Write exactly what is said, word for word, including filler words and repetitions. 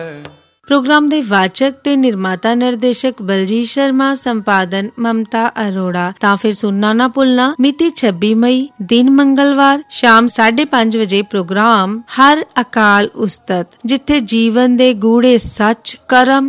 Programme ਦੇ ਵਾਚਕ ਤੇ ਨਿਰਮਾਤਾ ਨਿਰਦੇਸ਼ਕ ਬਲਜੀਤ ਸ਼ਰਮਾ, ਸੰਪਾਦਨ ਮਮਤਾ ਅਰੋੜਾ। ਤਾਂ ਫਿਰ ਸੁਣਨਾ ਨਾ ਭੁੱਲਣਾ, ਮਿਤੀ ਛੱਬੀ ਮਈ ਦਿਨ ਮੰਗਲਵਾਰ ਸ਼ਾਮ ਸਾਢੇ ਪੰਜ ਵਜੇ ਪ੍ਰੋਗਰਾਮ ਹਰ ਅਕਾਲ ਉਸਤਤ, ਜਿੱਥੇ ਜੀਵਨ ਦੇ ਗੂੜੇ ਸੱਚ, ਕਰਮ